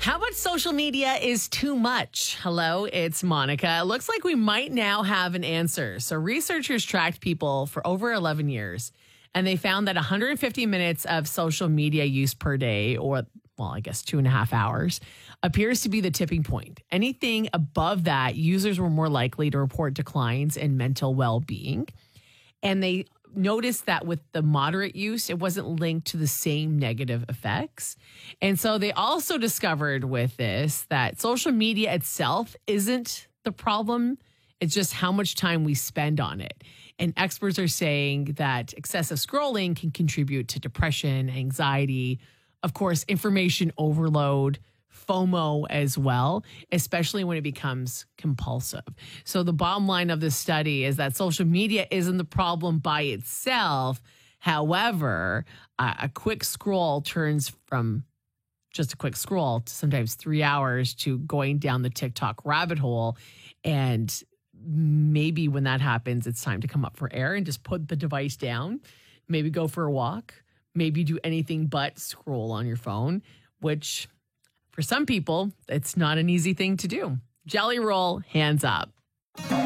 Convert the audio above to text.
How much social media is too much? Hello, it's Monica. It looks like we might now have an answer. So researchers tracked people for over 11 years, and they found that 150 minutes of social media use per day, or, well, I guess 2.5 hours, appears to be the tipping point. Anything above that, users were more likely to report declines in mental well-being. And they noticed that with the moderate use, it wasn't linked to the same negative effects. And so they also discovered with this that social media itself isn't the problem. It's just how much time we spend on it. And experts are saying that excessive scrolling can contribute to depression, anxiety, of course, information overload, FOMO as well, especially when it becomes compulsive. So the bottom line of this study is that social media isn't the problem by itself. However, a quick scroll turns from just a quick scroll to sometimes 3 hours to going down the TikTok rabbit hole. And maybe when that happens, it's time to come up for air and just put the device down, maybe go for a walk, maybe do anything but scroll on your phone, which for some people, it's not an easy thing to do. Jelly Roll, hands up.